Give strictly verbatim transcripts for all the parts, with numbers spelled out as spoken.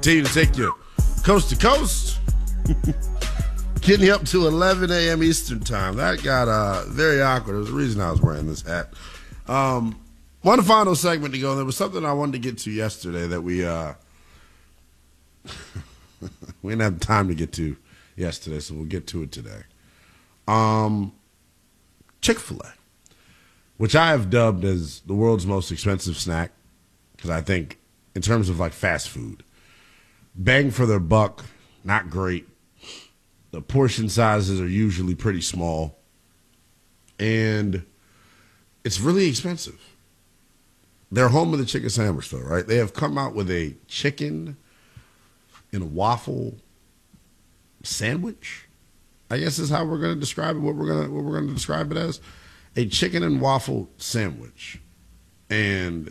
continue to take you coast to coast. Getting you up to eleven a.m. Eastern time. That got uh, very awkward. There's a reason I was wearing this hat. Um, one final segment to go. There was something I wanted to get to yesterday that we uh, we didn't have time to get to yesterday, so we'll get to it today. Um, Chick-fil-A, which I have dubbed as the world's most expensive snack, because I think in terms of like fast food, bang for their buck, not great. The portion sizes are usually pretty small, and it's really expensive. They're home of the chicken sandwich, though, right? They have come out with a chicken in a waffle sandwich, I guess is how we're going to describe it. What we're going to what we're going to describe it as, a chicken and waffle sandwich, and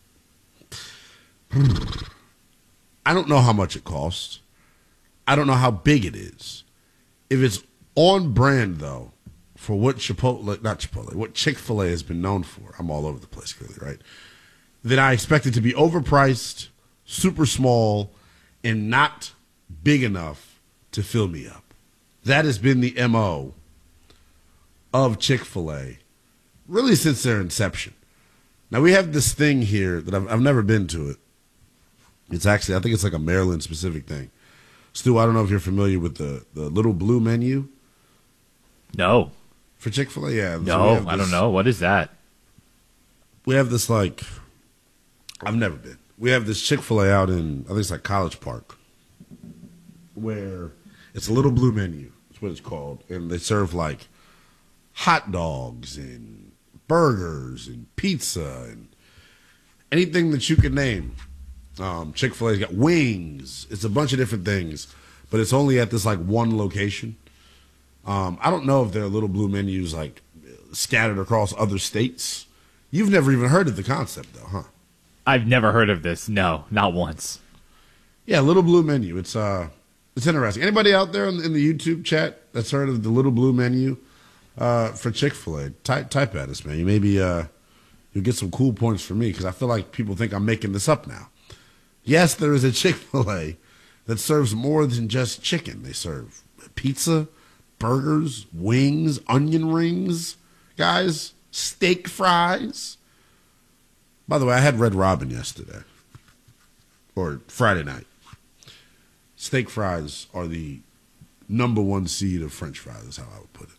I don't know how much it costs. I don't know how big it is. If it's on brand, though, for what Chipotle, not Chipotle, what Chick-fil-A has been known for, I'm all over the place, clearly, right? Then I expect it to be overpriced, super small, and not big enough to fill me up. That has been the M O of Chick-fil-A, really since their inception. Now, we have this thing here that I've, I've never been to it. It's actually, I think it's like a Maryland-specific thing. Stu, I don't know if you're familiar with the, the Little Blue menu. No. For Chick-fil-A, yeah. No, so this, I don't know. What is that? We have this, like, I've never been. We have this Chick-fil-A out in, I think it's like College Park, where it's a Little Blue menu. That's what it's called. And they serve, like, hot dogs and burgers and pizza and anything that you could name. Um, Chick-fil-A's got wings. It's a bunch of different things, but it's only at this like one location. Um, I don't know if there are Little Blue menus like scattered across other states. You've never even heard of the concept, though, huh? I've never heard of this. No, not once. Yeah, Little Blue menu. It's uh, it's interesting. Anybody out there in, in the YouTube chat that's heard of the Little Blue menu uh, for Chick-fil-A? Type type at us, man. You maybe uh, you'll get some cool points for me because I feel like people think I'm making this up now. Yes, there is a Chick-fil-A that serves more than just chicken. They serve pizza, burgers, wings, onion rings, guys, steak fries. By the way, I had Red Robin yesterday, or Friday night. Steak fries are the number one seed of French fries, is how I would put it.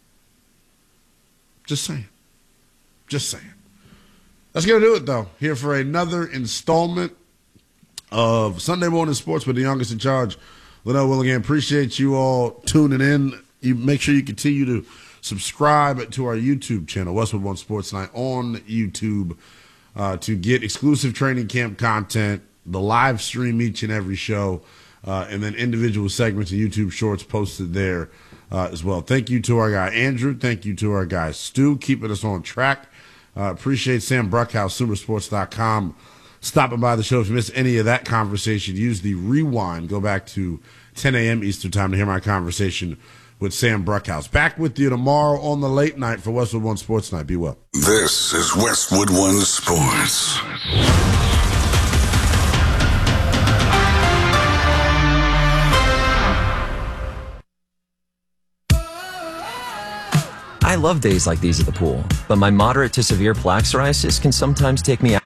Just saying. Just saying. That's going to do it, though, here for another installment of Sunday Morning Sports with the youngest in charge, Linnell Willingham. Appreciate you all tuning in. You make sure you continue to subscribe to our YouTube channel, Westwood One Sports Night on YouTube, uh, to get exclusive training camp content, the live stream each and every show, uh, and then individual segments and YouTube shorts posted there uh, as well. Thank you to our guy Andrew. Thank you to our guy Stu, keeping us on track. Uh, appreciate Sam Bruckhouse, Supersports dot com. Stopping by the show. If you missed any of that conversation, use the rewind. Go back to ten a.m. Eastern time to hear my conversation with Sam Bruckhouse. Back with you tomorrow on the late night for Westwood One Sports Night. Be well. This is Westwood One Sports. I love days like these at the pool, but my moderate to severe plaque psoriasis can sometimes take me